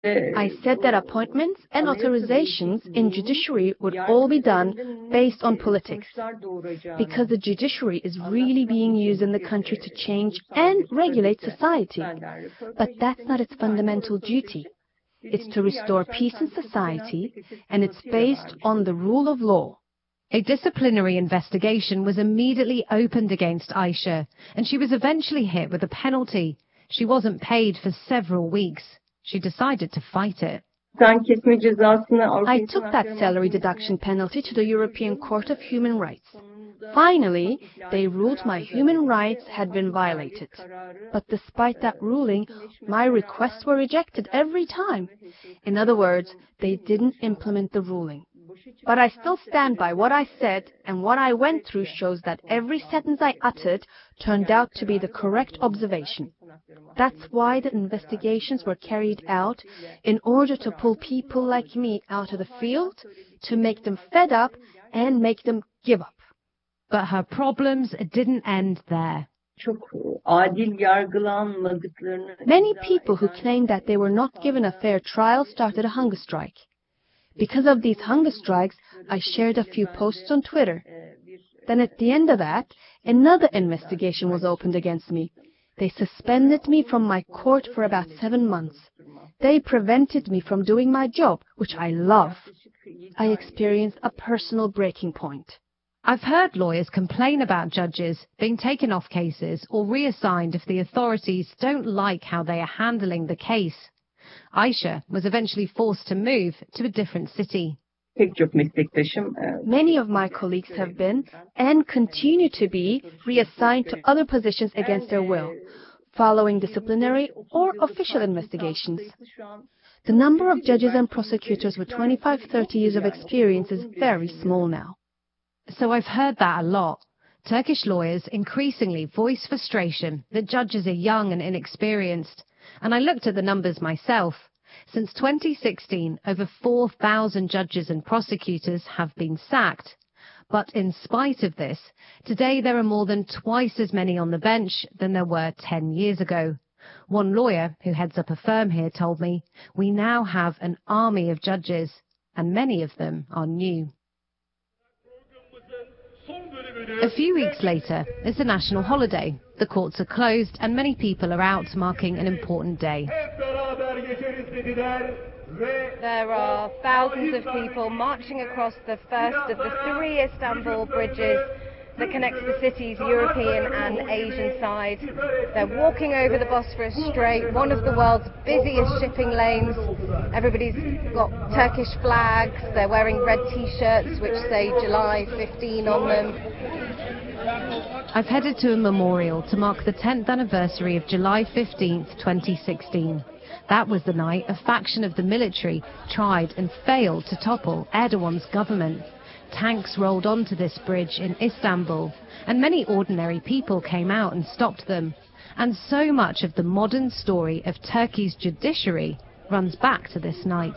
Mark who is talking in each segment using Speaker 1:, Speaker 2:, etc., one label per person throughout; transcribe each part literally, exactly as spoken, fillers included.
Speaker 1: I said that appointments and authorizations in judiciary would all be done based on politics, because the judiciary is really being used in the country to change and regulate society. But that's not its fundamental duty. It's to restore peace in society, and it's based on the rule of law.
Speaker 2: A disciplinary investigation was immediately opened against Ayşe, and she was eventually hit with a penalty. She wasn't paid for several weeks. She decided to fight it.
Speaker 1: I took that salary deduction penalty to the European Court of Human Rights. Finally, they ruled my human rights had been violated. But despite that ruling, my requests were rejected every time. In other words, they didn't implement the ruling. But I still stand by what I said, and what I went through shows that every sentence I uttered turned out to be the correct observation. That's why the investigations were carried out, in order to pull people like me out of the field, to make them fed up and make them give up.
Speaker 2: But her problems didn't end there.
Speaker 1: Many people who claimed that they were not given a fair trial started a hunger strike. Because of these hunger strikes, I shared a few posts on Twitter. Then at the end of that, another investigation was opened against me. They suspended me from my court for about seven months. They prevented me from doing my job, which I love. I experienced a personal breaking point.
Speaker 2: I've heard lawyers complain about judges being taken off cases or reassigned if the authorities don't like how they are handling the case. Ayşe was eventually forced to move to a different city.
Speaker 1: Many of my colleagues have been, and continue to be, reassigned to other positions against their will, following disciplinary or official investigations. The number of judges and prosecutors with twenty-five to thirty years of experience is very small now.
Speaker 2: So I've heard that a lot. Turkish lawyers increasingly voice frustration that judges are young and inexperienced. And I looked at the numbers myself. Since twenty sixteen, over four thousand judges and prosecutors have been sacked. But in spite of this, today there are more than twice as many on the bench than there were ten years ago. One lawyer who heads up a firm here told me, we now have an army of judges, and many of them are new. A few weeks later, it's a national holiday. The courts are closed and many people are out marking an important day.
Speaker 3: There are thousands of people marching across the first of the three Istanbul bridges that connects the city's European and Asian side. They're walking over the Bosphorus Strait, one of the world's busiest shipping lanes. Everybody's got Turkish flags. They're wearing red t-shirts which say July fifteenth on them.
Speaker 2: I've headed to a memorial to mark the tenth anniversary of July fifteenth, twenty sixteen. That was the night a faction of the military tried and failed to topple Erdogan's government. Tanks rolled onto this bridge in Istanbul, and many ordinary people came out and stopped them. And so much of the modern story of Turkey's judiciary runs back to this night.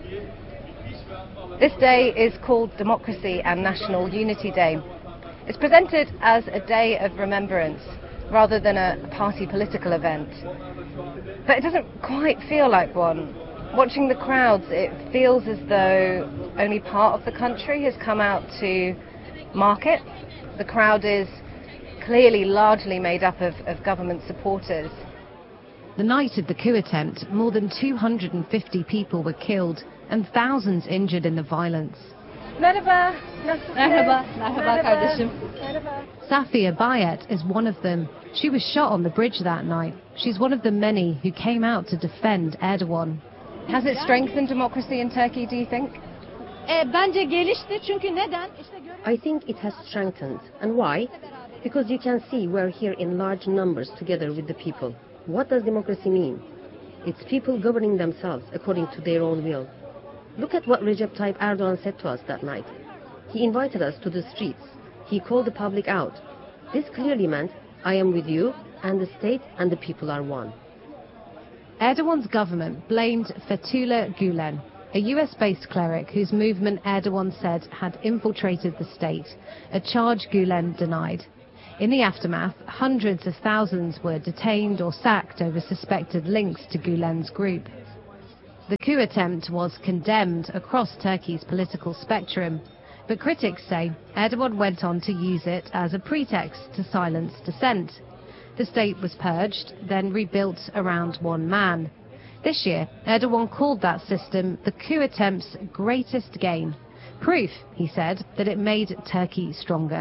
Speaker 3: This day is called Democracy and National Unity Day. It's presented as a day of remembrance rather than a party political event. But it doesn't quite feel like one. Watching the crowds, it feels as though only part of the country has come out to mark it. The crowd is clearly largely made up of, of government supporters.
Speaker 2: The night of the coup attempt, more than two hundred fifty people were killed and thousands injured in the violence.
Speaker 3: Merhaba, nasılsın?
Speaker 4: Merhaba, merhaba kardeşim.
Speaker 2: Safiye Bayat is one of them. She was shot on the bridge that night. She's one of the many who came out to defend Erdogan.
Speaker 3: Has it strengthened democracy in Turkey, do you think?
Speaker 4: Bence gelişti çünkü neden?
Speaker 5: I think it has strengthened. And why? Because you can see we're here in large numbers together with the people. What does democracy mean? It's people governing themselves according to their own will. Look at what Recep Tayyip Erdogan said to us that night. He invited us to the streets. He called the public out. This clearly meant, I am with you, and the state and the people are one.
Speaker 2: Erdogan's government blamed Fethullah Gulen, a U S-based cleric whose movement Erdogan said had infiltrated the state, a charge Gulen denied. In the aftermath, hundreds of thousands were detained or sacked over suspected links to Gulen's group. The coup attempt was condemned across Turkey's political spectrum, but critics say Erdogan went on to use it as a pretext to silence dissent. The state was purged, then rebuilt around one man. This year, Erdogan called that system the coup attempt's greatest gain. Proof, he said, that it made Turkey stronger.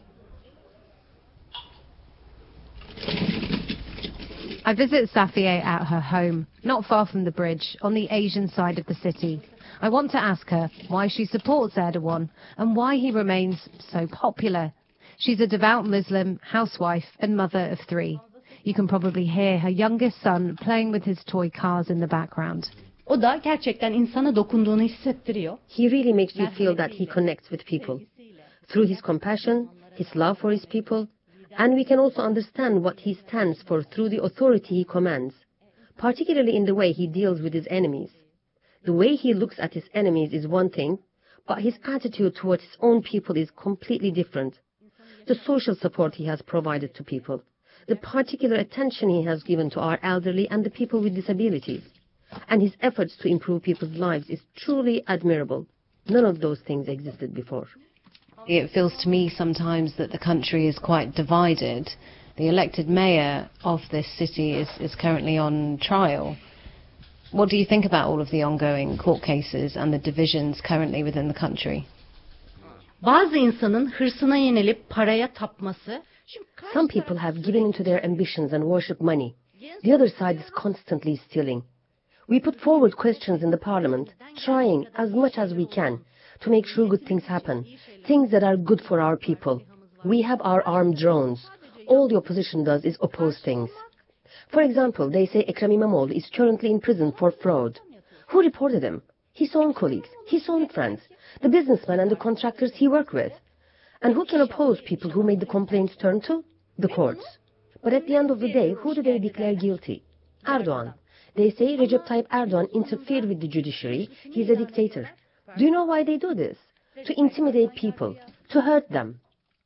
Speaker 2: I visit Safiye at her home, not far from the bridge, on the Asian side of the city. I want to ask her why she supports Erdogan and why he remains so popular. She's a devout Muslim, housewife and mother of three. You can probably hear her youngest son playing with his toy cars in the background.
Speaker 4: O da gerçekten insana dokunduğunu hissettiriyor.
Speaker 5: He really makes you feel that he connects with people through his compassion, his love for his people, and we can also understand what he stands for through the authority he commands, particularly in the way he deals with his enemies. The way he looks at his enemies is one thing, but his attitude towards his own people is completely different. The social support he has provided to people, the particular attention he has given to our elderly and the people with disabilities, and his efforts to improve people's lives is truly admirable. None of those things existed before.
Speaker 2: It feels to me sometimes that the country is quite divided. The elected mayor of this city is, is currently on trial. What do you think about all of the ongoing court cases and the divisions currently within the country?
Speaker 4: Bazı insanın hırsına yenilip paraya tapması.
Speaker 5: Some people have given into their ambitions and worship money. The other side is constantly stealing. We put forward questions in the parliament, trying as much as we can to make sure good things happen, things that are good for our people. We have our armed drones. All the opposition does is oppose things. For example, they say Ekrem İmamoğlu is currently in prison for fraud. Who reported him? His own colleagues, his own friends, the businessmen and the contractors he worked with. And who can oppose people who made the complaints turn to? The courts. But at the end of the day, who do they declare guilty? Erdogan. They say Recep Tayyip Erdogan interfered with the judiciary. He's a dictator. Do you know why they do this? To intimidate people, to hurt them.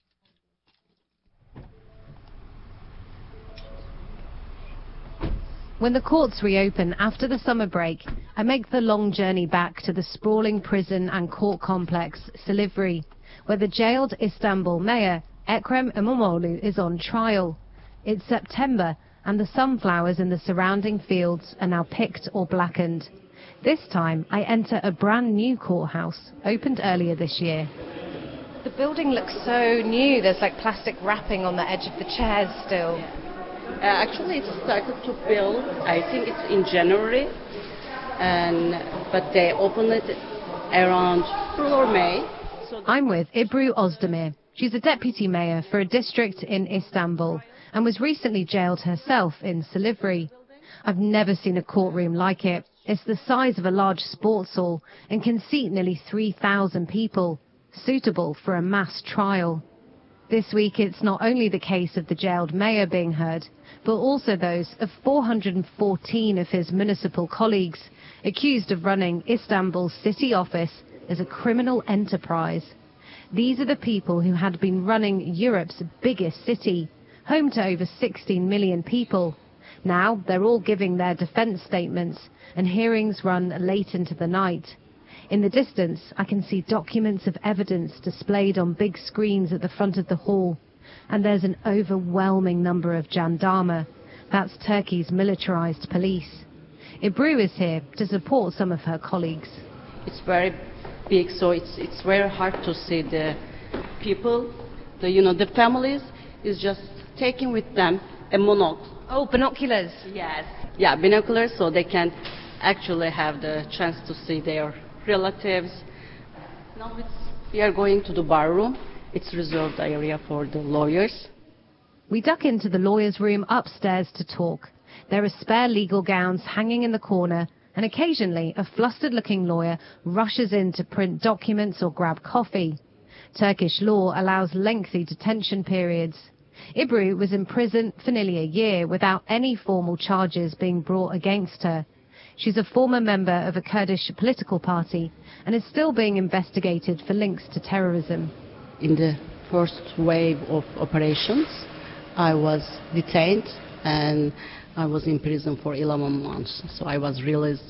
Speaker 2: When the courts reopen after the summer break, I make the long journey back to the sprawling prison and court complex, Silivri, where the jailed Istanbul mayor, Ekrem İmamoğlu, is on trial. It's September, and the sunflowers in the surrounding fields are now picked or blackened. This time, I enter a brand new courthouse, opened earlier this year. The building looks so new. There's like plastic wrapping on the edge of the chairs still.
Speaker 6: Uh, actually, it started to build, I think it's in January, and but they opened it around April or May. So
Speaker 2: I'm with Ebru Özdemir. She's a deputy mayor for a district in Istanbul and was recently jailed herself in Silivri. I've never seen a courtroom like it. It's the size of a large sports hall and can seat nearly three thousand people, suitable for a mass trial. This week it's not only the case of the jailed mayor being heard, but also those of four hundred fourteen of his municipal colleagues accused of running Istanbul's city office as a criminal enterprise. These are the people who had been running Europe's biggest city, home to over sixteen million people. Now they're all giving their defence statements, and hearings run late into the night. In the distance, I can see documents of evidence displayed on big screens at the front of the hall, and there's an overwhelming number of jandarma. That's Turkey's militarized police. Ebru is here to support some of her colleagues.
Speaker 6: it's very big, so it's it's very hard to see the people, the you know the families is just taking with them a monocle.
Speaker 2: Oh, binoculars.
Speaker 6: Yes. Yeah, binoculars, so they can actually have the chance to see their relatives. Now it's, we are going to the bar room. It's reserved area for the lawyers.
Speaker 2: We duck into the lawyer's room upstairs to talk. There are spare legal gowns hanging in the corner, and occasionally a flustered-looking lawyer rushes in to print documents or grab coffee. Turkish law allows lengthy detention periods. Ebru was in prison for nearly a year without any formal charges being brought against her. She's a former member of a Kurdish political party and is still being investigated for links to terrorism.
Speaker 6: In the first wave of operations, I was detained and I was in prison for eleven months. So I was released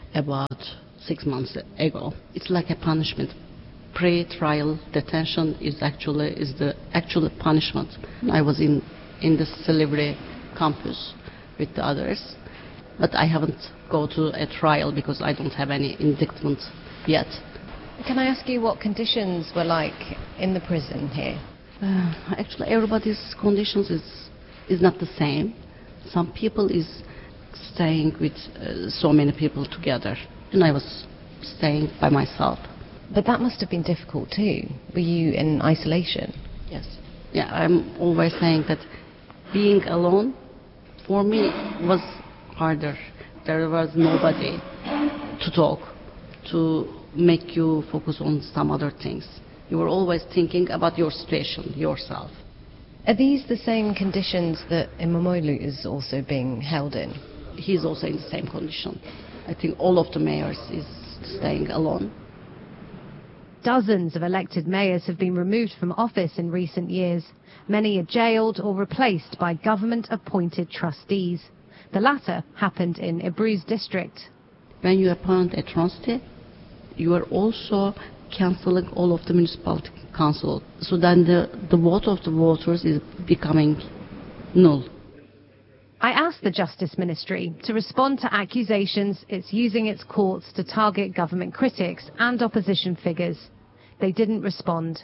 Speaker 6: about six months ago. It's like a punishment. Pre-trial detention is actually is the actual punishment. I was in in the Silivri campus with the others, but I haven't go to a trial because I don't have any indictment yet.
Speaker 3: Can I ask you what conditions were like in the prison here?
Speaker 6: Uh, actually, everybody's conditions is is not the same. Some people is staying with uh, so many people together, and I was staying by myself.
Speaker 3: But that must have been difficult too. Were you in isolation?
Speaker 6: Yes. Yeah, I'm always saying that being alone for me was harder. There was nobody to talk, to make you focus on some other things. You were always thinking about your situation, yourself.
Speaker 3: Are these the same conditions that Imamoglu is also being held in?
Speaker 6: He's also in the same condition. I think all of the mayors is staying alone.
Speaker 2: Dozens of elected mayors have been removed from office in recent years. Many are jailed or replaced by government-appointed trustees. The latter happened in Ebru's district.
Speaker 6: When you appoint a trustee, you are also cancelling all of the municipality council. So then the, the vote of the voters is becoming null.
Speaker 2: I asked the Justice Ministry to respond to accusations it's using its courts to target government critics and opposition figures. They didn't respond.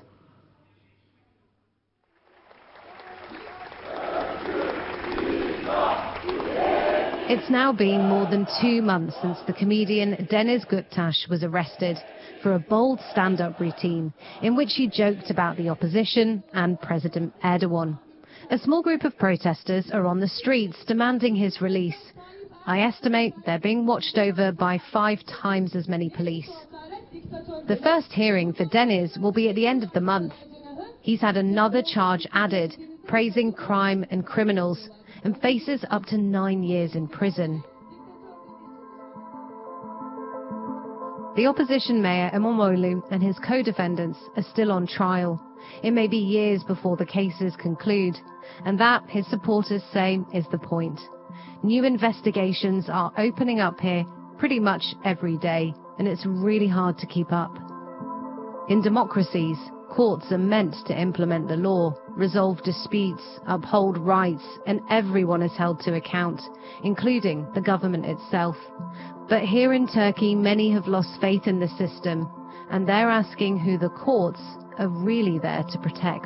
Speaker 2: It's now been more than two months since the comedian Deniz Guptaş was arrested for a bold stand-up routine in which he joked about the opposition and President Erdogan. A small group of protesters are on the streets demanding his release. I estimate they're being watched over by five times as many police. The first hearing for Deniz will be at the end of the month. He's had another charge added, praising crime and criminals, and faces up to nine years in prison. The opposition mayor Imamoglu and his co-defendants are still on trial. It may be years before the cases conclude, and that, his supporters say, is the point. New investigations are opening up here pretty much every day, and it's really hard to keep up. In democracies, courts are meant to implement the law, resolve disputes, uphold rights, and everyone is held to account, including the government itself. But here in Turkey, many have lost faith in the system, and they're asking who the courts are really there to protect.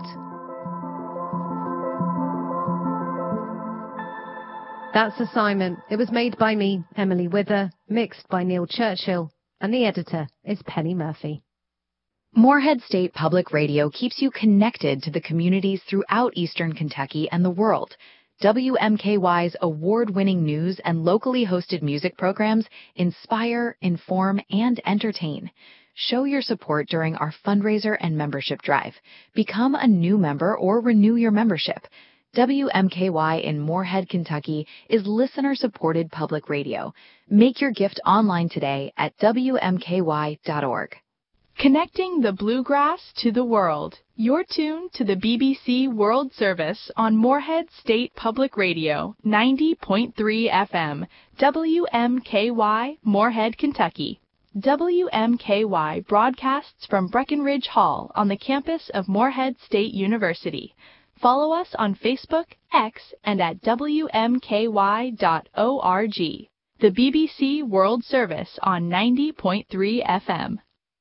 Speaker 2: That's Assignment. It was made by me, Emily Wither, mixed by Neil Churchill, and the editor is Penny Murphy.
Speaker 7: Morehead State Public Radio keeps you connected to the communities throughout Eastern Kentucky and the world. W M K Y's award-winning news and locally hosted music programs inspire, inform, and entertain. Show your support during our fundraiser and membership drive. Become a new member or renew your membership. W M K Y in Morehead, Kentucky is listener-supported public radio. Make your gift online today at W M K Y dot org.
Speaker 8: Connecting the bluegrass to the world. You're tuned to the B B C World Service on Morehead State Public Radio, ninety point three F M, W M K Y, Morehead, Kentucky. W M K Y broadcasts from Breckenridge Hall on the campus of Morehead State University. Follow us on Facebook, X, and at W M K Y dot org. The B B C World Service on ninety point three F M.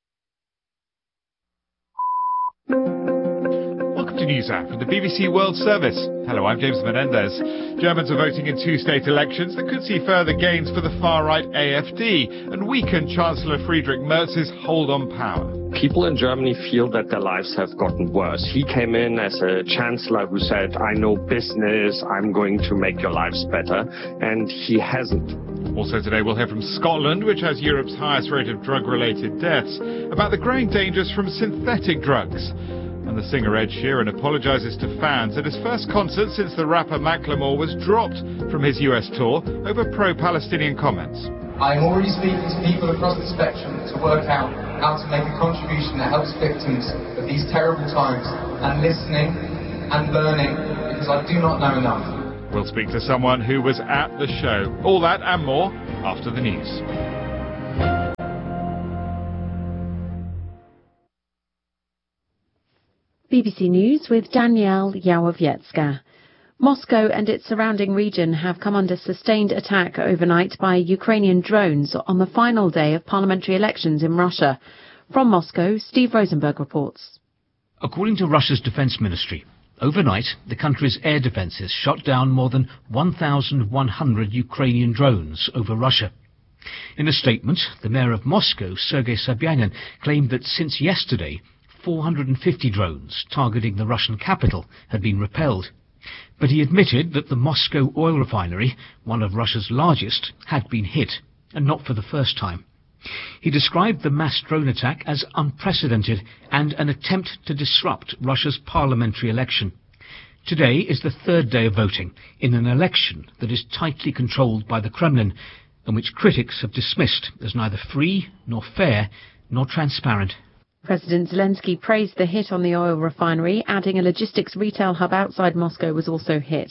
Speaker 9: Welcome to NewsHour from the B B C World Service. Hello, I'm James Menendez. Germans are voting in two state elections that could see further gains for the far-right A F D and weaken Chancellor Friedrich Merz's hold on power.
Speaker 10: People in Germany feel that their lives have gotten worse. He came in as a chancellor who said, I know business, I'm going to make your lives better, and he hasn't.
Speaker 9: Also today we'll hear from Scotland, which has Europe's highest rate of drug-related deaths, about the growing dangers from synthetic drugs. And the singer Ed Sheeran apologises to fans at his first concert since the rapper Macklemore was dropped from his U S tour over pro-Palestinian comments.
Speaker 11: I'm already speaking to people across the spectrum to work out how to make a contribution that helps victims of these terrible times, and listening and learning, because I do not know enough.
Speaker 9: We'll speak to someone who was at the show. All that and more after the news.
Speaker 12: B B C News with Danielle Yawowiecka. Moscow and its surrounding region have come under sustained attack overnight by Ukrainian drones on the final day of parliamentary elections in Russia. From Moscow, Steve Rosenberg reports.
Speaker 13: According to Russia's defense ministry, overnight the country's air defenses shot down more than one thousand one hundred Ukrainian drones over Russia. In a statement, the mayor of Moscow, Sergei Sobyanin, claimed that since yesterday, four hundred fifty drones targeting the Russian capital had been repelled. But he admitted that the Moscow oil refinery, one of Russia's largest, had been hit, and not for the first time. He described the mass drone attack as unprecedented and an attempt to disrupt Russia's parliamentary election. Today is the third day of voting in an election that is tightly controlled by the Kremlin, and which critics have dismissed as neither free, nor fair, nor transparent.
Speaker 12: President Zelensky praised the hit on the oil refinery, adding a logistics retail hub outside Moscow was also hit.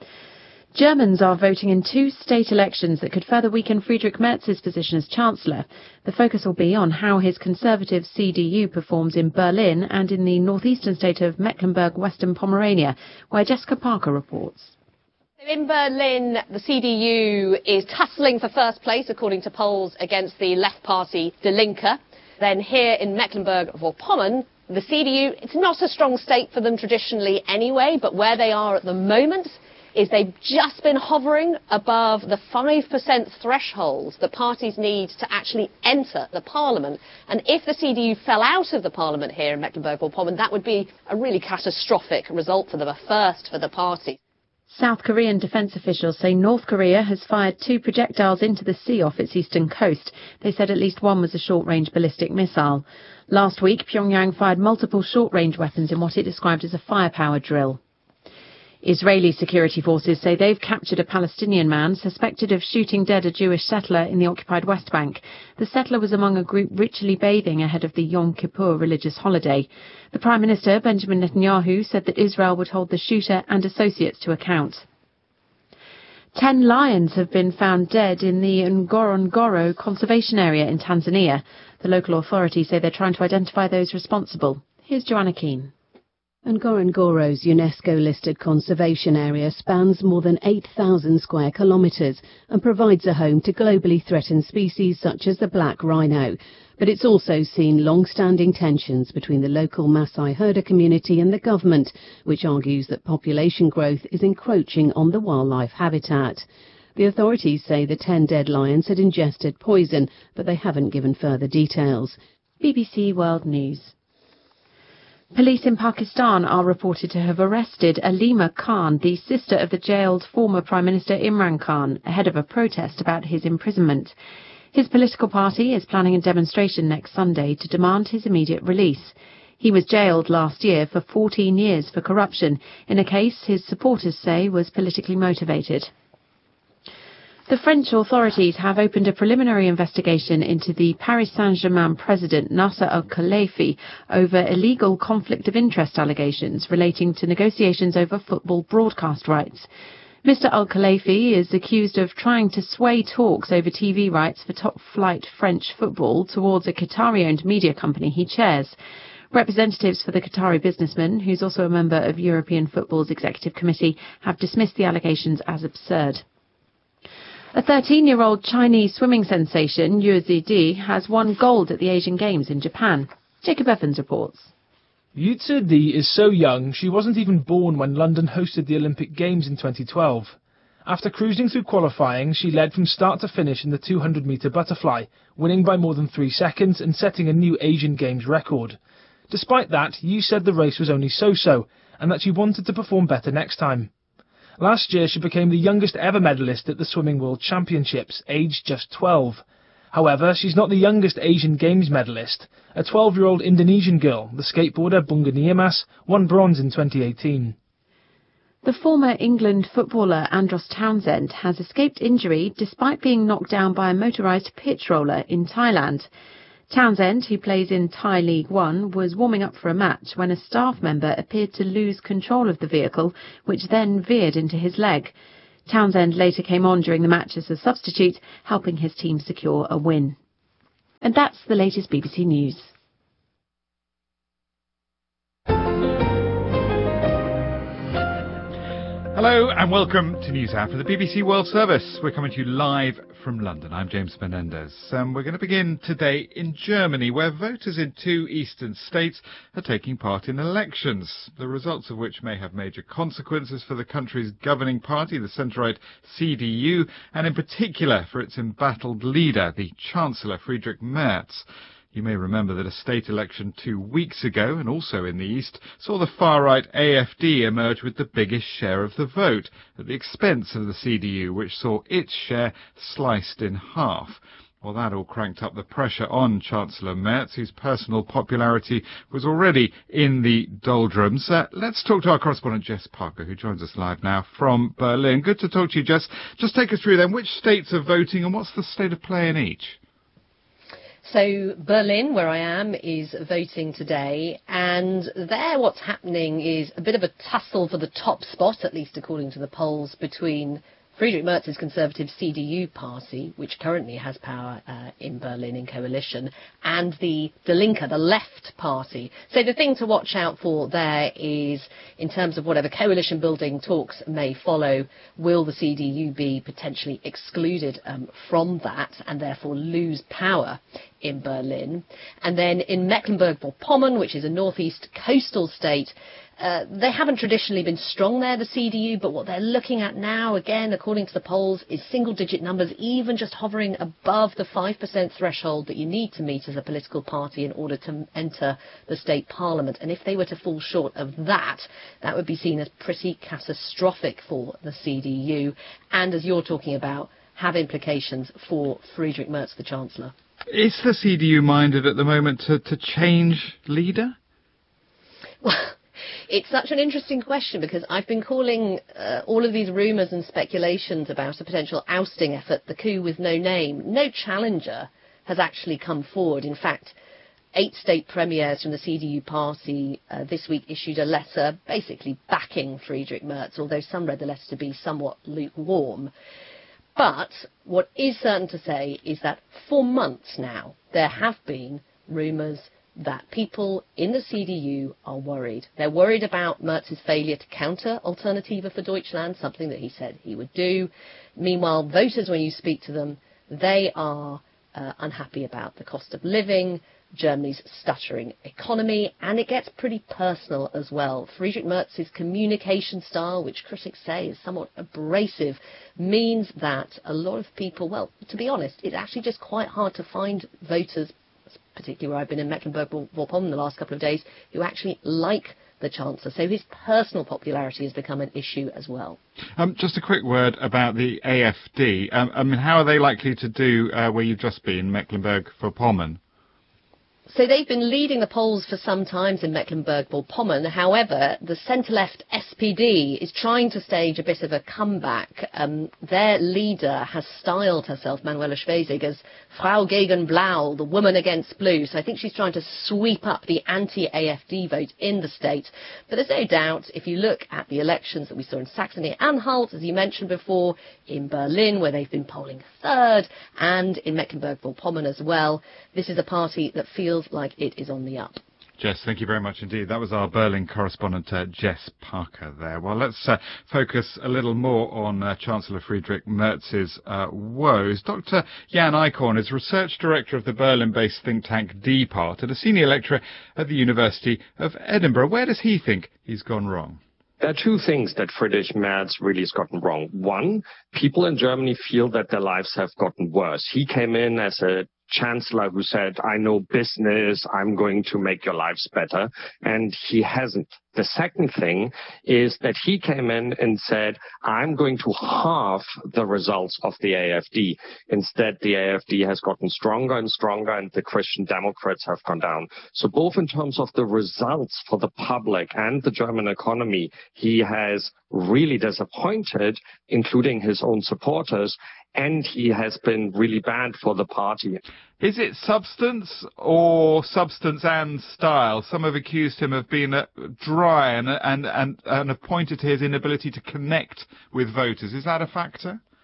Speaker 12: Germans are voting in two state elections that could further weaken Friedrich Merz's position as Chancellor. The focus will be on how his conservative C D U performs in Berlin and in the northeastern state of Mecklenburg-Western Pomerania, where Jessica Parker reports.
Speaker 14: In Berlin, the C D U is tussling for first place, according to polls, against the left party Die Linke. Then here in Mecklenburg-Vorpommern, the C D U, it's not a strong state for them traditionally anyway, but where they are at the moment is they've just been hovering above the five percent threshold the parties need to actually enter the parliament. And if the C D U fell out of the parliament here in Mecklenburg-Vorpommern, that would be a really catastrophic result for them, a first for the party.
Speaker 12: South Korean defense officials say North Korea has fired two projectiles into the sea off its eastern coast. They said at least one was a short-range ballistic missile. Last week, Pyongyang fired multiple short-range weapons in what it described as a firepower drill. Israeli security forces say they've captured a Palestinian man suspected of shooting dead a Jewish settler in the occupied West Bank. The settler was among a group ritually bathing ahead of the Yom Kippur religious holiday. The Prime Minister, Benjamin Netanyahu, said that Israel would hold the shooter and associates to account. Ten lions have been found dead in the Ngorongoro conservation area in Tanzania. The local authorities say they're trying to identify those responsible. Here's Joanna Keane.
Speaker 15: Ngorongoro's UNESCO-listed conservation area spans more than eight thousand square kilometres and provides a home to globally threatened species such as the black rhino. But it's also seen long-standing tensions between the local Maasai herder community and the government, which argues that population growth is encroaching on the wildlife habitat. The authorities say the ten dead lions had ingested poison, but they haven't given further details.
Speaker 12: B B C World News. Police in Pakistan are reported to have arrested Alima Khan, the sister of the jailed former Prime Minister Imran Khan, ahead of a protest about his imprisonment. His political party is planning a demonstration next Sunday to demand his immediate release. He was jailed last year for fourteen years for corruption, in a case his supporters say was politically motivated. The French authorities have opened a preliminary investigation into the Paris Saint-Germain president Nasser Al-Khelaifi over illegal conflict of interest allegations relating to negotiations over football broadcast rights. Mister Al-Khelaifi is accused of trying to sway talks over T V rights for top-flight French football towards a Qatari-owned media company he chairs. Representatives for the Qatari businessman, who's also a member of European Football's Executive Committee, have dismissed the allegations as absurd. A thirteen-year-old Chinese swimming sensation, Yue Zidi, has won gold at the Asian Games in Japan. Jacob Evans reports.
Speaker 16: Yue Zidi is so young she wasn't even born when London hosted the Olympic Games in twenty twelve. After cruising through qualifying, she led from start to finish in the two hundred metre butterfly, winning by more than three seconds and setting a new Asian Games record. Despite that, Yue said the race was only so-so, and that she wanted to perform better next time. Last year, she became the youngest ever medalist at the Swimming World Championships, aged just twelve. However, she's not the youngest Asian Games medalist. A twelve-year-old Indonesian girl, the skateboarder Bunga Niamas, won bronze in twenty eighteen.
Speaker 12: The former England footballer Andros Townsend has escaped injury despite being knocked down by a motorised pitch roller in Thailand. Townsend, who plays in Thai League One, was warming up for a match when a staff member appeared to lose control of the vehicle, which then veered into his leg. Townsend later came on during the match as a substitute, helping his team secure a win. And that's the latest B B C News.
Speaker 9: Hello and welcome to NewsHour from the B B C World Service. We're coming to you live from London. I'm James Menendez. Um, we're going to begin today in Germany, where voters in two eastern states are taking part in elections, the results of which may have major consequences for the country's governing party, the centre-right C D U, and in particular for its embattled leader, the Chancellor Friedrich Merz. You may remember that a state election two weeks ago, and also in the East, saw the far-right A F D emerge with the biggest share of the vote, at the expense of the C D U, which saw its share sliced in half. Well, that all cranked up the pressure on Chancellor Merz, whose personal popularity was already in the doldrums. Uh, let's talk to our correspondent Jess Parker, who joins us live now from Berlin. Good to talk to you, Jess. Just take us through then, which states are voting and what's the state of play in each?
Speaker 14: So Berlin, where I am, is voting today, and there what's happening is a bit of a tussle for the top spot, at least according to the polls, between Friedrich Merz's Conservative C D U party, which currently has power uh, in Berlin in coalition, and the Die Linke, the left party. So the thing to watch out for there is, in terms of whatever coalition building talks may follow, will the C D U be potentially excluded um, from that and therefore lose power in Berlin? And then in Mecklenburg-Vorpommern, which is a northeast coastal state, Uh, they haven't traditionally been strong there, the C D U, but what they're looking at now, again, according to the polls, is single-digit numbers, even just hovering above the five percent threshold that you need to meet as a political party in order to enter the state parliament. And if they were to fall short of that, that would be seen as pretty catastrophic for the C D U, and, as you're talking about, have implications for Friedrich Merz, the Chancellor.
Speaker 9: Is the C D U minded at the moment to, to change leader?
Speaker 14: Well, it's such an interesting question, because I've been calling uh, all of these rumours and speculations about a potential ousting effort the coup with no name. No challenger has actually come forward. In fact, eight state premiers from the C D U party uh, this week issued a letter basically backing Friedrich Merz, although some read the letter to be somewhat lukewarm. But what is certain to say is that for months now there have been rumours that people in the C D U are worried. They're worried about Merz's failure to counter Alternative für Deutschland, something that he said he would do. Meanwhile, voters, when you speak to them, they are uh, unhappy about the cost of living, Germany's stuttering economy, and it gets pretty personal as well. Friedrich Merz's communication style, which critics say is somewhat abrasive, means that a lot of people, well, to be honest, it's actually just quite hard to find voters, particularly where I've been in Mecklenburg-Vorpommern the last couple of days, who actually like the Chancellor. So his personal popularity has become an issue as well.
Speaker 9: Um, just a quick word about the A F D. Um, I mean, how are they likely to do uh, where you've just been, Mecklenburg-Vorpommern?
Speaker 14: So they've been leading the polls for some time in Mecklenburg-Vorpommern. However, the centre-left S P D is trying to stage a bit of a comeback. Um, their leader has styled herself, Manuela Schwesig, as Frau gegen Blau, the woman against blue. So I think she's trying to sweep up the anti-A F D vote in the state. But there's no doubt, if you look at the elections that we saw in Saxony-Anhalt, as you mentioned before, in Berlin, where they've been polling third, and in Mecklenburg-Vorpommern as well, this is a party that feels like it is on the up.
Speaker 9: Jess, thank you very much indeed. That was our Berlin correspondent, uh, Jess Parker there. Well, let's uh, focus a little more on uh, Chancellor Friedrich Merz's uh, woes. Doctor Jan Eichhorn is Research Director of the Berlin-based think tank D PART and a senior lecturer at the University of Edinburgh. Where does he think he's gone wrong?
Speaker 10: There are two things that Friedrich Merz really has gotten wrong. One, people in Germany feel that their lives have gotten worse. He came in as a chancellor who said, I know business, I'm going to make your lives better. And he hasn't. The second thing is that he came in and said, I'm going to halve the results of the A F D. Instead, the A F D has gotten stronger and stronger, and the Christian Democrats have gone down. So both in terms of the results for the public and the German economy, he has really disappointed, including his own supporters, and he has been really bad for the party.
Speaker 9: Is it substance or substance and style? Some have accused him of being uh, dry and, and, and, and have pointed to his inability to connect with voters. Is that a factor?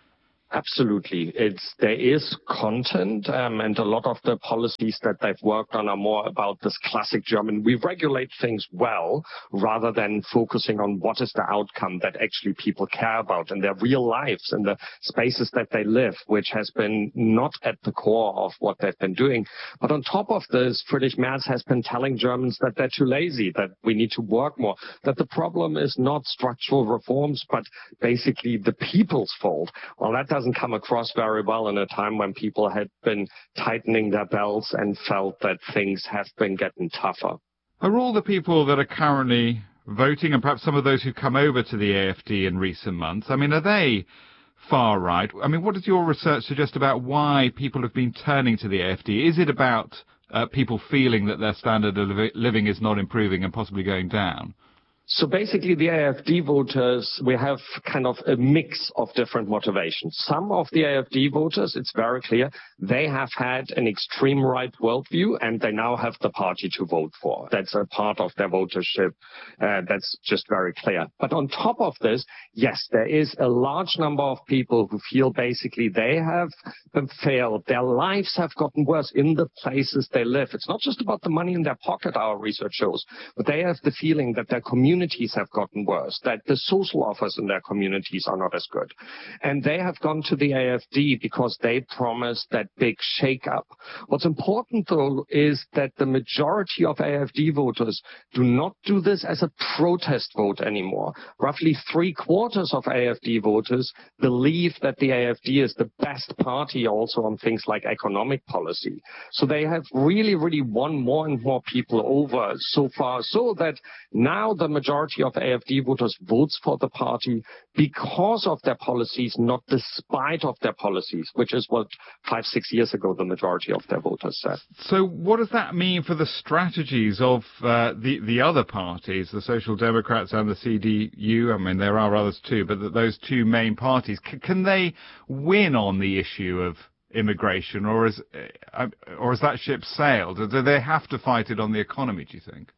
Speaker 10: Absolutely. It's, there is content, um, and a lot of the policies that they've worked on are more about this classic German. We regulate things well rather than focusing on what is the outcome that actually people care about in their real lives and the spaces that they live, which has been not at the core of what they've been doing. But on top of this, Friedrich Merz has been telling Germans that they're too lazy, that we need to work more, that the problem is not structural reforms, but basically the people's fault. Well, that doesn't come across very well in a time when people had been tightening their belts and felt that things have been getting tougher.
Speaker 9: Are all the people that are currently voting, and perhaps some of those who come over to the A F D in recent months, I mean, are they far right? I mean, what does your research suggest about why people have been turning to the A F D? Is it about uh, people feeling that their standard of li- living is not improving and possibly going down?
Speaker 10: So basically the A F D voters, we have kind of a mix of different motivations. Some of the A F D voters, it's very clear, they have had an extreme right worldview and they now have the party to vote for. That's a part of their votership. Uh, that's just very clear. But on top of this, yes, there is a large number of people who feel basically they have been failed. Their lives have gotten worse in the places they live. It's not just about the money in their pocket, our research shows, but they have the feeling that their community Communities have gotten worse, that the social offers in their communities are not as good. And they have gone to the A F D because they promised that big shake-up. What's important, though, is that the majority of A F D voters do not do this as a protest vote anymore. Roughly three quarters of A F D voters believe that the A F D is the best party also on things like economic policy. So they have really, really won more and more people over so far, so that now the majority majority of A F D voters votes for the party because of their policies, not despite of their policies, which is what five, six years ago the majority of their voters said.
Speaker 9: So what does that mean for the strategies of uh, the, the other parties, the Social Democrats and the C D U? I mean, there are others too, but the, those two main parties, c- can they win on the issue of immigration, or is, uh, or has that ship sailed? Do they have to fight it on the economy, do you think?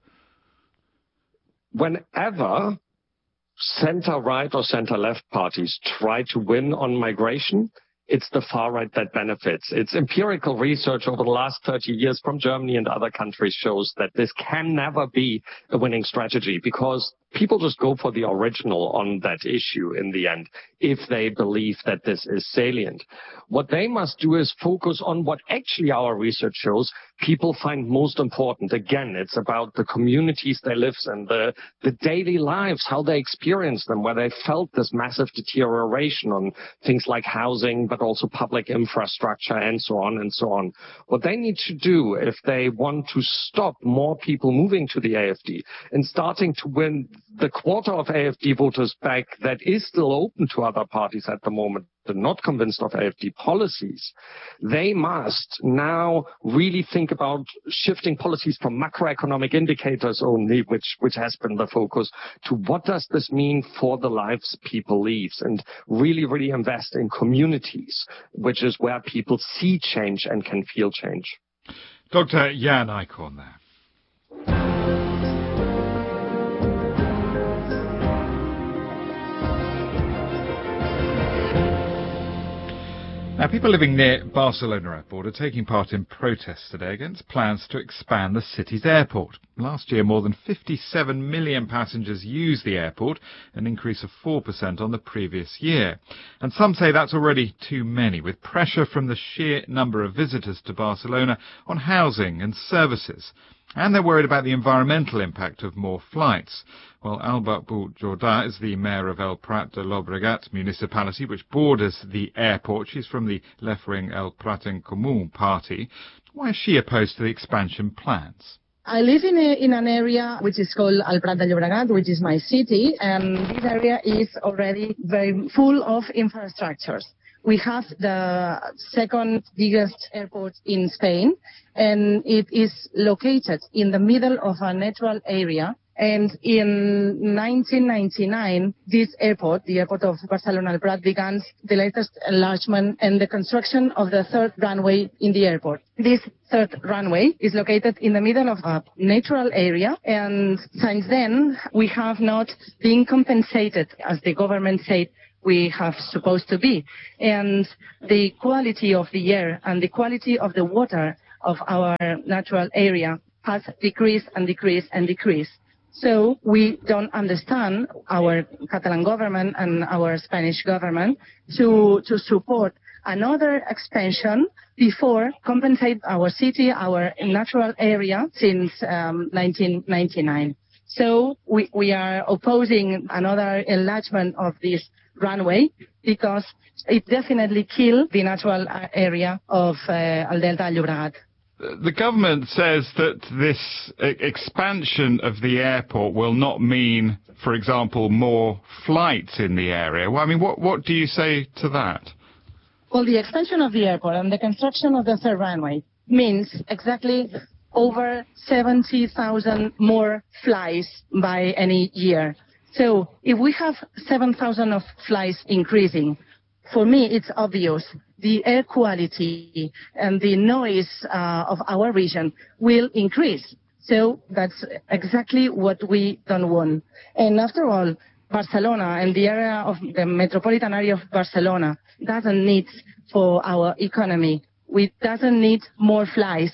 Speaker 10: Whenever center-right or center-left parties try to win on migration, it's the far right that benefits. It's empirical research over the last thirty years from Germany and other countries shows that this can never be a winning strategy because people just go for the original on that issue in the end if they believe that this is salient. What they must do is focus on what actually our research shows people find most important. Again, it's about the communities they live in, the, the daily lives, how they experience them, where they felt this massive deterioration on things like housing, but also public infrastructure and so on and so on. What they need to do if they want to stop more people moving to the A F D and starting to win the quarter of A F D voters back that is still open to other parties at the moment, they're not convinced of A F D policies, they must now really think about shifting policies from macroeconomic indicators only, which, which has been the focus, to what does this mean for the lives people lead, and really, really invest in communities, which is where people see change and can feel change.
Speaker 9: Doctor Jan Eichhorn there. Now, people living near Barcelona Airport are taking part in protests today against plans to expand the city's airport. Last year, more than fifty-seven million passengers used the airport, an increase of four percent on the previous year. And some say that's already too many, with pressure from the sheer number of visitors to Barcelona on housing and services. And they're worried about the environmental impact of more flights. Well, Alba Jordà is the mayor of El Prat de Llobregat municipality, which borders the airport. She's from the left-wing El Prat en Comú party. Why is she opposed to the expansion plans?
Speaker 17: I live in, a, in an area which is called El Prat de Llobregat, which is my city, and this area is already very full of infrastructures. We have the second biggest airport in Spain, and it is located in the middle of a natural area. And in nineteen ninety-nine, this airport, the airport of Barcelona El Prat, began the latest enlargement and the construction of the third runway in the airport. This third runway is located in the middle of a natural area, and since then, we have not been compensated, as the government said, we have supposed to be. And the quality of the air and the quality of the water of our natural area has decreased and decreased and decreased. So we don't understand our Catalan government and our Spanish government to, to support another expansion before compensate our city, our natural area since um, nineteen ninety-nine. So we, we are opposing another enlargement of this runway because it definitely killed the natural area of uh, El Delta Llobregat.
Speaker 9: The government says that this expansion of the airport will not mean, for example, more flights in the area. Well, I mean, what, what do you say to that?
Speaker 17: Well, the expansion of the airport and the construction of the third runway means exactly over seventy thousand more flights by any year. So if we have seven thousand of flights increasing, for me it's obvious the air quality and the noise uh, of our region will increase. So that's exactly what we don't want. And after all, Barcelona and the area of the metropolitan area of Barcelona doesn't need for our economy. We doesn't need more flights.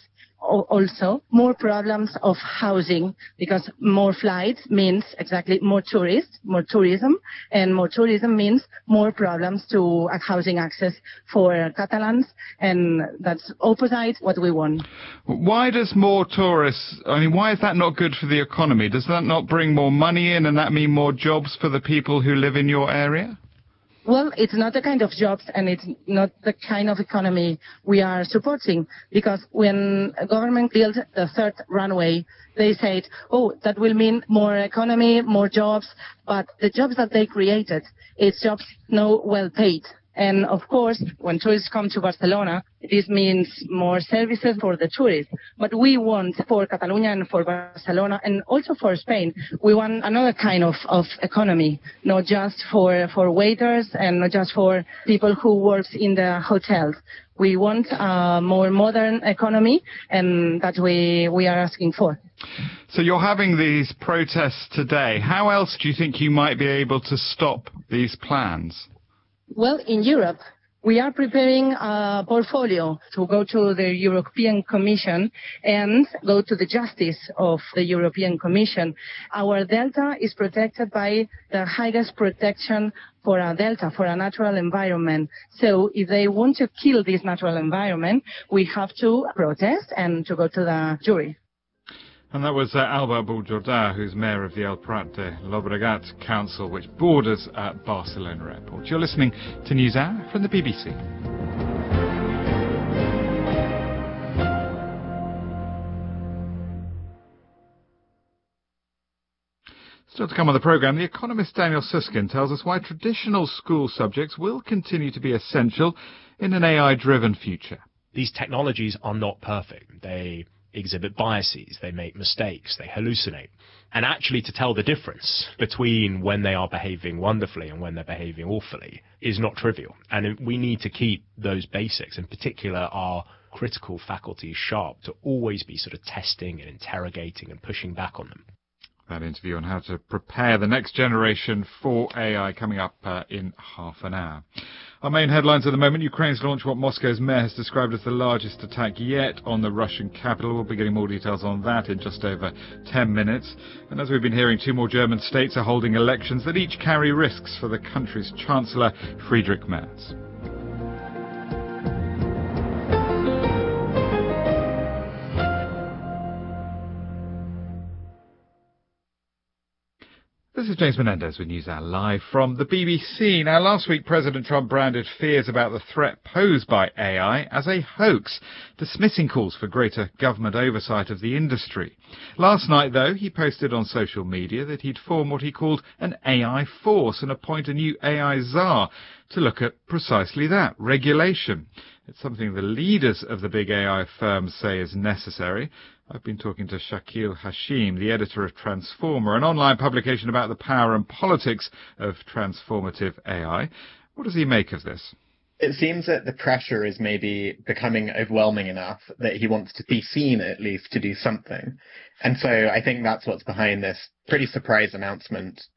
Speaker 17: Also, more problems of housing, because more flights means exactly more tourists, more tourism, and more tourism means more problems to housing access for Catalans, and that's opposite what we want.
Speaker 9: Why does more tourists, I mean, why is that not good for the economy? Does that not bring more money in, and that mean more jobs for the people who live in your area?
Speaker 17: Well, it's not the kind of jobs and it's not the kind of economy we are supporting, because when a government built the third runway, they said, oh, that will mean more economy, more jobs, but the jobs that they created, it's jobs not well paid. And of course, when tourists come to Barcelona, this means more services for the tourists. But we want for Catalonia and for Barcelona and also for Spain, we want another kind of, of economy, not just for, for waiters and not just for people who work in the hotels. We want a more modern economy, and that's what we, we are asking for.
Speaker 9: So you're having these protests today. How else do you think you might be able to stop these plans?
Speaker 17: Well, in Europe, we are preparing a portfolio to go to the European Commission and go to the justice of the European Commission. Our delta is protected by the highest protection for a delta, for a natural environment. So if they want to kill this natural environment, we have to protest and to go to the jury.
Speaker 9: And that was uh, Alba Buljardà, who's mayor of the El Prat de Llobregat Council, which borders at Barcelona Airport. You're listening to NewsHour from the B B C. Still to come on the programme, the economist Daniel Susskind tells us why traditional school subjects will continue to be essential in an A I-driven future.
Speaker 18: These technologies are not perfect. They exhibit biases, they make mistakes, they hallucinate. And actually to tell the difference between when they are behaving wonderfully and when they're behaving awfully is not trivial. And we need to keep those basics, in particular our critical faculties, sharp, to always be sort of testing and interrogating and pushing back on them.
Speaker 9: That interview on how to prepare the next generation for A I coming up uh, in half an hour. Our main headlines at the moment: Ukraine's launched what Moscow's mayor has described as the largest attack yet on the Russian capital. We'll be getting more details on that in just over ten minutes. And as we've been hearing, two more German states are holding elections that each carry risks for the country's Chancellor, Friedrich Merz. This is James Menendez with NewsHour live from the B B C. Now, last week, President Trump branded fears about the threat posed by A I as a hoax, dismissing calls for greater government oversight of the industry. Last night, though, he posted on social media that he'd form what he called an A I force and appoint a new A I czar to look at precisely that, regulation. It's something the leaders of the big A I firms say is necessary. I've been talking to Shakil Hashim, the editor of Transformer, an online publication about the power and politics of transformative A I. What does he make of this?
Speaker 19: It seems that the pressure is maybe becoming overwhelming enough that he wants to be seen, at least, to do something. And so I think that's what's behind this pretty surprise announcement.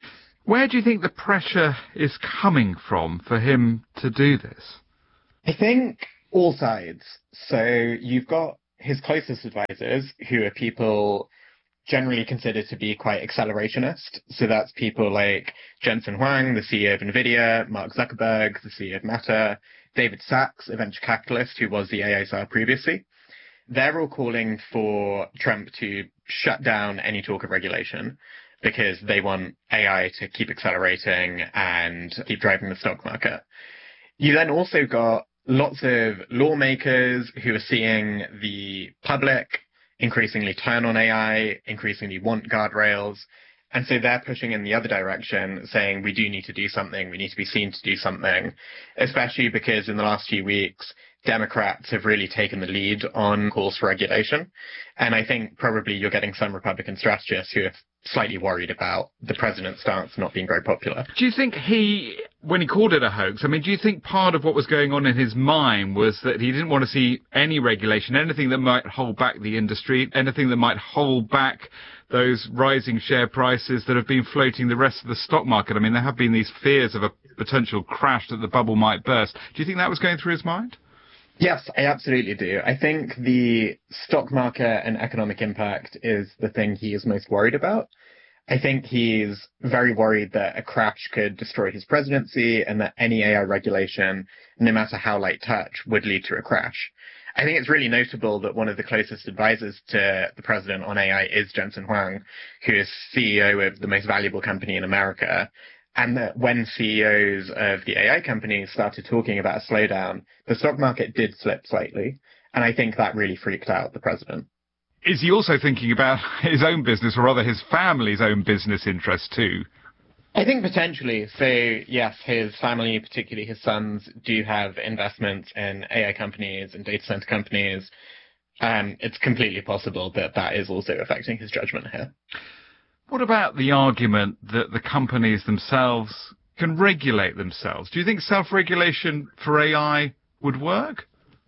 Speaker 9: Where do you think the pressure is coming from for him to do this?
Speaker 19: I think all sides. So you've got his closest advisors, who are people generally considered to be quite accelerationist. So that's people like Jensen Huang, the C E O of NVIDIA, Mark Zuckerberg, the C E O of Meta, David Sachs, a venture capitalist who was the A I czar previously. They're all calling for Trump to shut down any talk of regulation because they want A I to keep accelerating and keep driving the stock market. You then also got lots of lawmakers who are seeing the public increasingly turn on A I, increasingly want guardrails. And so they're pushing in the other direction, saying we do need to do something, we need to be seen to do something, especially because in the last few weeks, Democrats have really taken the lead on calls for regulation. And I think probably you're getting some Republican strategists who are slightly worried about the president's stance not being very popular.
Speaker 9: Do you think he, when he called it a hoax, I mean, do you think part of what was going on in his mind was that he didn't want to see any regulation, anything that might hold back the industry, anything that might hold back those rising share prices that have been floating the rest of the stock market? I mean, there have been these fears of a potential crash, that the bubble might burst. Do you think that was going through his mind?
Speaker 19: Yes, I absolutely do. I think the stock market and economic impact is the thing he is most worried about. I think he's very worried that a crash could destroy his presidency and that any A I regulation, no matter how light touch, would lead to a crash. I think it's really notable that one of the closest advisors to the president on A I is Jensen Huang, who is C E O of the most valuable company in America. And that when C E Os of the A I companies started talking about a slowdown, the stock market did slip slightly. And I think that really freaked out the president.
Speaker 9: Is he also thinking about his own business, or rather his family's own business interests too?
Speaker 19: I think potentially. So, yes, his family, particularly his sons, do have investments in A I companies and data center companies. Um, it's completely possible that that is also affecting his judgment here.
Speaker 9: What about the argument that the companies themselves can regulate themselves? Do you think self-regulation for A I would work?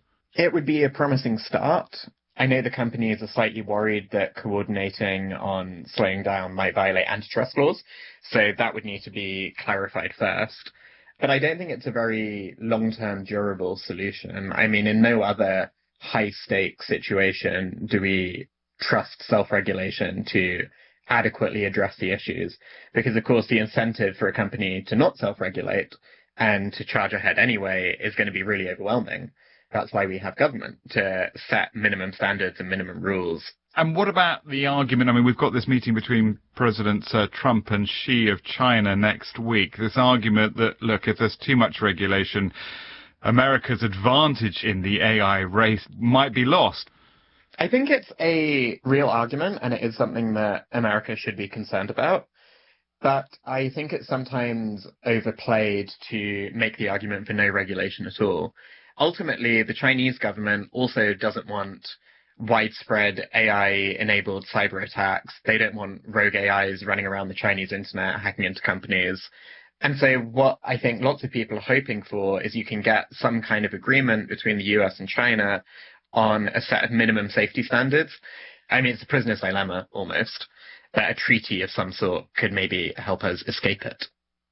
Speaker 19: It would be a promising start. I know the companies are slightly worried that coordinating on slowing down might violate antitrust laws, so that would need to be clarified first. But I don't think it's a very long-term durable solution. I mean, in no other high-stake situation do we trust self-regulation to adequately address the issues, because of course the incentive for a company to not self-regulate and to charge ahead anyway is going to be really overwhelming. That's why we have government, to set minimum standards and minimum rules.
Speaker 9: And what about the argument, I mean, we've got this meeting between Presidents uh, Trump and Xi of China next week, this argument that, look, if there's too much regulation, America's advantage in the A I race might be lost.
Speaker 19: I think it's a real argument, and it is something that America should be concerned about. But I think it's sometimes overplayed to make the argument for no regulation at all. Ultimately, the Chinese government also doesn't want widespread A I-enabled cyber attacks. They don't want rogue A Is running around the Chinese internet, hacking into companies. And so what I think lots of people are hoping for is you can get some kind of agreement between the U S and China on a set of minimum safety standards. I mean, it's a prisoner's dilemma, almost, that a treaty of some sort could maybe help us escape it.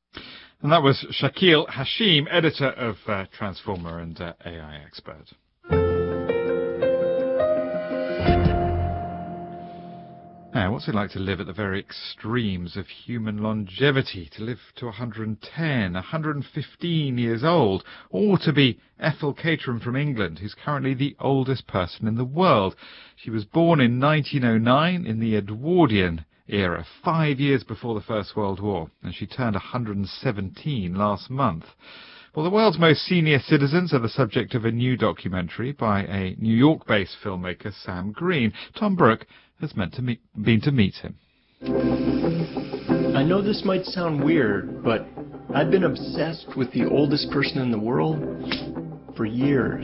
Speaker 9: And that was Shakil Hashim, editor of uh, Transformer and uh, A I expert. Now, what's it like to live at the very extremes of human longevity? To live to one hundred ten, one hundred fifteen years old, or to be Ethel Caterham from England, who's currently the oldest person in the world. She was born in nineteen oh nine in the Edwardian era, five years before the First World War, and she turned one hundred seventeen last month. Well, the world's most senior citizens are the subject of a new documentary by a New York-based filmmaker, Sam Green. Tom Brooke has meant to meet, been to meet him.
Speaker 20: I know this might sound weird, but I've been obsessed with the oldest person in the world for years.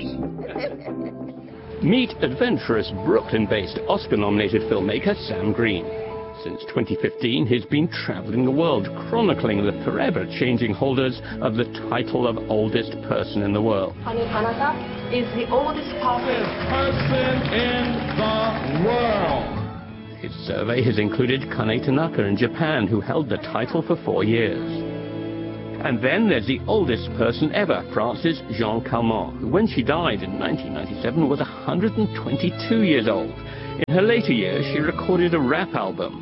Speaker 21: Meet adventurous Brooklyn-based Oscar-nominated filmmaker Sam Green. Since twenty fifteen, he's been traveling the world, chronicling the forever-changing holders of the title of oldest person in the world.
Speaker 22: Hani Hanada is the oldest person
Speaker 9: in the world.
Speaker 21: His survey has included Kane Tanaka in Japan, who held the title for four years. And then there's the oldest person ever, Frances Jean Calment, who when she died in nineteen ninety-seven was one hundred twenty-two years old. In her later years, she recorded a rap album.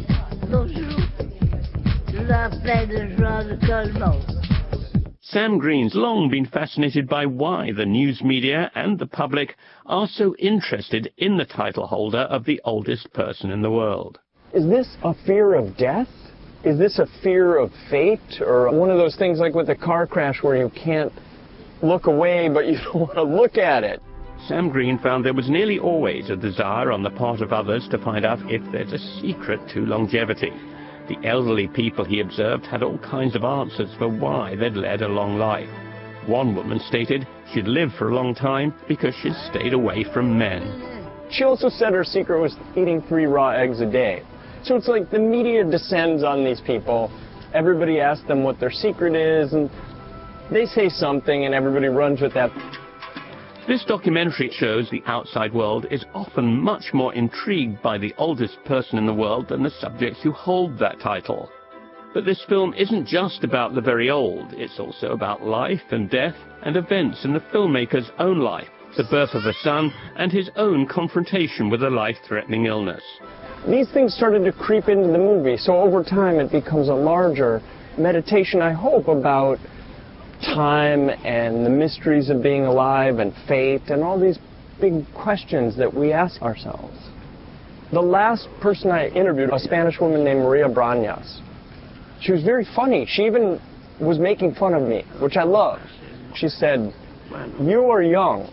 Speaker 21: Sam Green's long been fascinated by why the news media and the public are so interested in the title holder of the oldest person in the world.
Speaker 1: Is this a fear of death? Is this a fear of fate? Or one of those things like with a car crash where you can't look away but you don't want to look at it?
Speaker 21: Sam Green found there was nearly always a desire on the part of others to find out if there's a secret to longevity. The elderly people he observed had all kinds of answers for why they'd led a long life. One woman stated she'd lived for a long time because she'd stayed away from men.
Speaker 1: She also said her secret was eating three raw eggs a day. So it's like the media descends on these people. Everybody asks them what their secret is, and they say something, and everybody runs with that.
Speaker 21: This documentary shows the outside world is often much more intrigued by the oldest person in the world than the subjects who hold that title. But this film isn't just about the very old, it's also about life and death and events in the filmmaker's own life, the birth of a son and his own confrontation with a life-threatening illness.
Speaker 1: These things started to creep into the movie, so over time it becomes a larger meditation, I hope, about time and the mysteries of being alive and fate and all these big questions that we ask ourselves. The last person I interviewed, a Spanish woman named Maria Brañas. She was very funny. She even was making fun of me, which I love. She said, "You are young.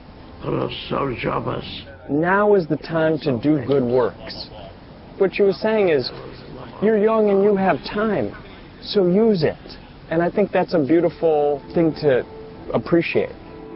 Speaker 1: Now is the time to do good works." What she was saying is, you're young and you have time, so use it. And I think that's a beautiful thing to appreciate.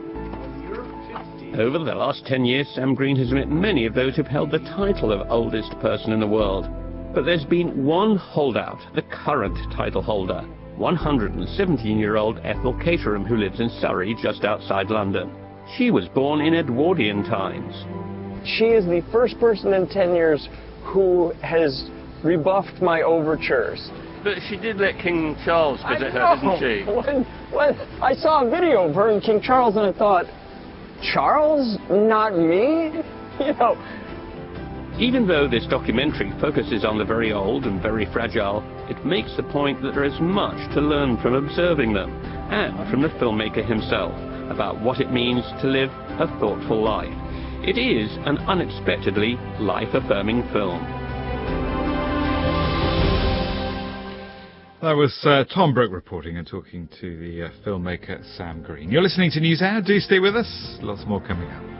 Speaker 21: Over the last ten years, Sam Green has met many of those who've held the title of oldest person in the world. But there's been one holdout, the current title holder, one hundred seventeen-year-old Ethel Caterham, who lives in Surrey, just outside London. She was born in Edwardian times.
Speaker 1: She is the first person in ten years who has rebuffed my overtures.
Speaker 21: But she did let King Charles visit her, didn't she?
Speaker 1: When, when I saw a video of her and King Charles, and I thought, Charles, not me? You know.
Speaker 21: Even though this documentary focuses on the very old and very fragile, it makes the point that there is much to learn from observing them, and from the filmmaker himself, about what it means to live a thoughtful life. It is an unexpectedly life-affirming film.
Speaker 9: That was uh, Tom Brooke reporting and talking to the uh, filmmaker Sam Green. You're listening to NewsHour. Do stay with us. Lots more coming up.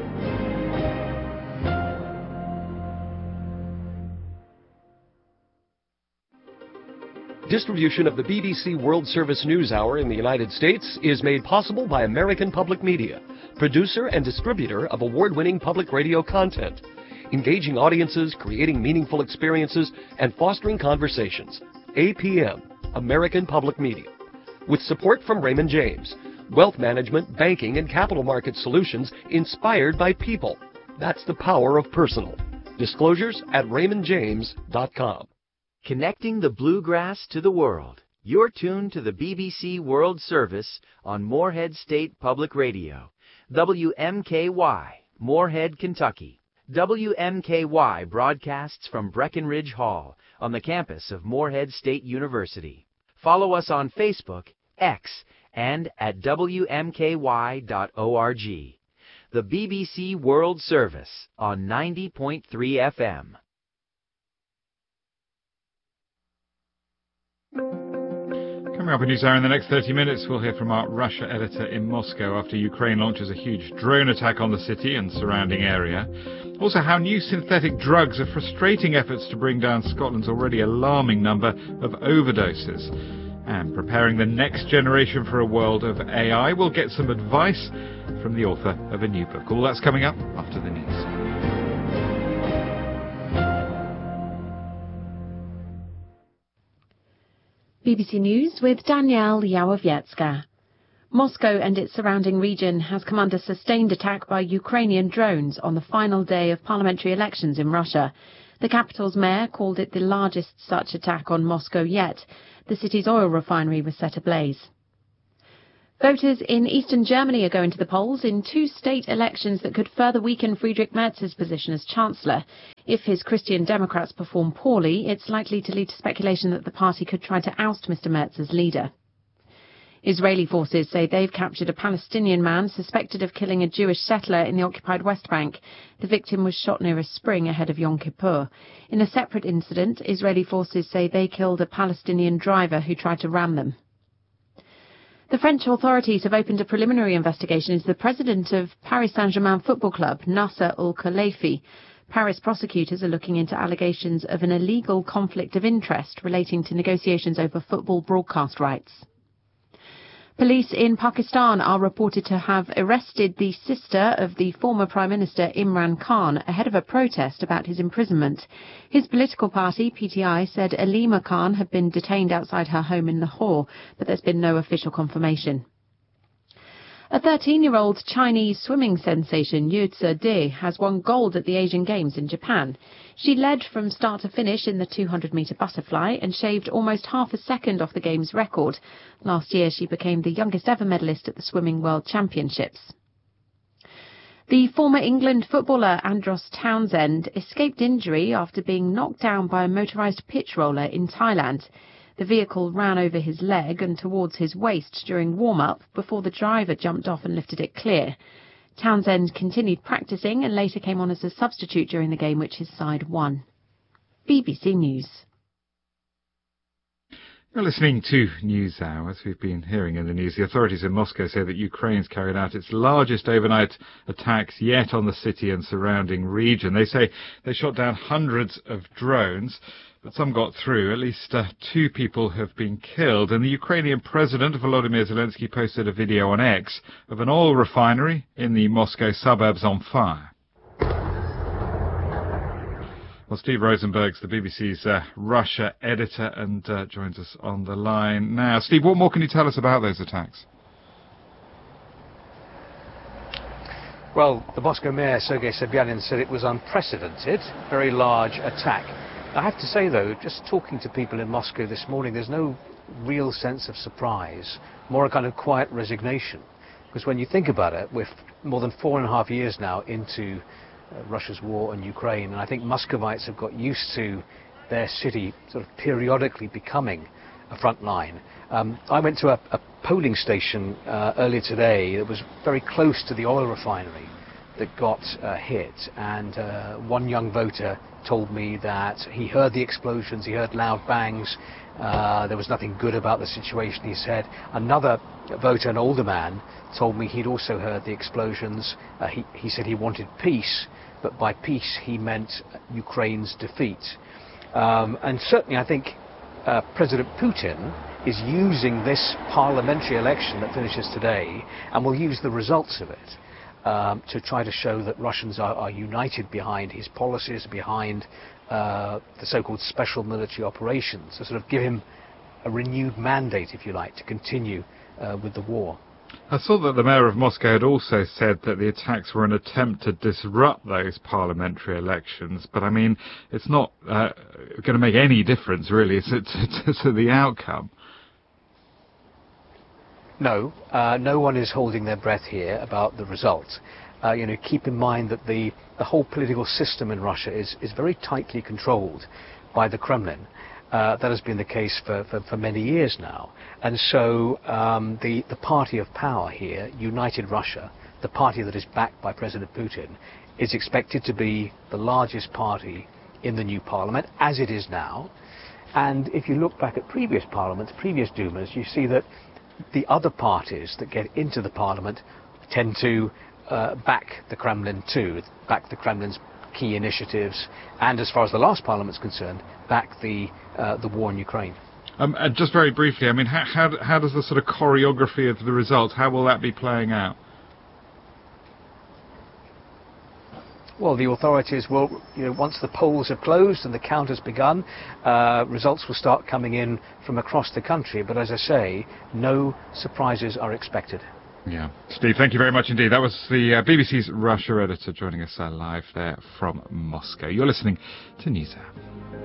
Speaker 22: Distribution of the B B C World Service News Hour in the United States is made possible by American Public Media, producer and distributor of award-winning public radio content, engaging audiences, creating meaningful experiences, and fostering conversations. A P M, American Public Media. With support from Raymond James, wealth management, banking, and capital market solutions inspired by people. That's the power of personal. Disclosures at raymond james dot com.
Speaker 23: Connecting the bluegrass to the world. You're tuned to the B B C World Service on Morehead State Public Radio. W M K Y, Morehead, Kentucky. W M K Y broadcasts from Breckenridge Hall on the campus of Morehead State University. Follow us on Facebook, X, and at W M K Y dot org. The B B C World Service on ninety point three F M.
Speaker 9: Coming up in NewsHour in the next thirty minutes, we'll hear from our Russia editor in Moscow after Ukraine launches a huge drone attack on the city and surrounding area. Also, how new synthetic drugs are frustrating efforts to bring down Scotland's already alarming number of overdoses. And preparing the next generation for a world of A I, we'll get some advice from the author of a new book. All that's coming up after the news.
Speaker 12: B B C News with Danielle Yawowiecka. Moscow and its surrounding region has come under sustained attack by Ukrainian drones on the final day of parliamentary elections in Russia. The capital's mayor called it the largest such attack on Moscow yet. The city's oil refinery was set ablaze. Voters in eastern Germany are going to the polls in two state elections that could further weaken Friedrich Merz's position as Chancellor. If his Christian Democrats perform poorly, it's likely to lead to speculation that the party could try to oust Mister Merz as leader. Israeli forces say they've captured a Palestinian man suspected of killing a Jewish settler in the occupied West Bank. The victim was shot near a spring ahead of Yom Kippur. In a separate incident, Israeli forces say they killed a Palestinian driver who tried to ram them. The French authorities have opened a preliminary investigation into the president of Paris Saint-Germain Football Club, Nasser Al-Khelaifi. Paris prosecutors are looking into allegations of an illegal conflict of interest relating to negotiations over football broadcast rights. Police in Pakistan are reported to have arrested the sister of the former Prime Minister Imran Khan ahead of a protest about his imprisonment. His political party, P T I, said Alima Khan had been detained outside her home in Lahore, but there's been no official confirmation. A thirteen-year-old Chinese swimming sensation, Yu Tze has won gold at the Asian Games in Japan. She led from start to finish in the two hundred metre butterfly and shaved almost half a second off the Games record. Last year, she became the youngest ever medalist at the Swimming World Championships. The former England footballer Andros Townsend escaped injury after being knocked down by a motorised pitch roller in Thailand. The vehicle ran over his leg and towards his waist during warm-up before the driver jumped off and lifted it clear. Townsend continued practising and later came on as a substitute during the game, which his side won. B B C News.
Speaker 9: You're listening to News Hour. As we've been hearing in the news, the authorities in Moscow say that Ukraine's carried out its largest overnight attacks yet on the city and surrounding region. They say they shot down hundreds of drones, but some got through. At least uh, two people have been killed. And the Ukrainian President, Volodymyr Zelensky, posted a video on X of an oil refinery in the Moscow suburbs on fire. Well, Steve Rosenberg's the B B C's uh, Russia editor and uh, joins us on the line now. Steve, what more can you tell us about those attacks?
Speaker 3: Well, the Moscow mayor, Sergei Sobyanin, said it was unprecedented, very large attack. I have to say, though, just talking to people in Moscow this morning, there's no real sense of surprise, more a kind of quiet resignation. Because when you think about it, we're more than four and a half years now into uh, Russia's war on Ukraine, and I think Muscovites have got used to their city sort of periodically becoming a front line. Um, I went to a, a polling station uh, earlier today that was very close to the oil refinery that got uh, hit, and uh, one young voter told me that he heard the explosions, he heard loud bangs, uh, there was nothing good about the situation, he said. Another voter, an older man, told me he'd also heard the explosions. Uh, he, he said he wanted peace, but by peace he meant Ukraine's defeat. Um, and certainly I think uh, President Putin is using this parliamentary election that finishes today, and will use the results of it Um, to try to show that Russians are, are united behind his policies, behind uh, the so-called special military operations, to sort of give him a renewed mandate, if you like, to continue uh, with the war.
Speaker 9: I saw that the mayor of Moscow had also said that the attacks were an attempt to disrupt those parliamentary elections, but I mean, it's not uh, going to make any difference, really, to, to, to the outcome.
Speaker 3: No, uh, no one is holding their breath here about the result. Uh, you know, keep in mind that the, the whole political system in Russia is, is very tightly controlled by the Kremlin. Uh, that has been the case for, for, for many years now. And so um, the, the party of power here, United Russia, the party that is backed by President Putin, is expected to be the largest party in the new parliament, as it is now. And if you look back at previous parliaments, previous Dumas, you see that the other parties that get into the parliament tend to uh, back the Kremlin too, back the Kremlin's key initiatives, and as far as the last parliament's concerned, back the uh, the war in Ukraine.
Speaker 9: Um, and just very briefly, I mean, how, how how does the sort of choreography of the results, how will that be playing out?
Speaker 3: Well, the authorities will, you know, once the polls have closed and the count has begun, uh, results will start coming in from across the country. But as I say, no surprises are expected.
Speaker 9: Yeah. Steve, thank you very much indeed. That was the uh, B B C's Russia editor joining us uh, live there from Moscow. You're listening to NewsHour.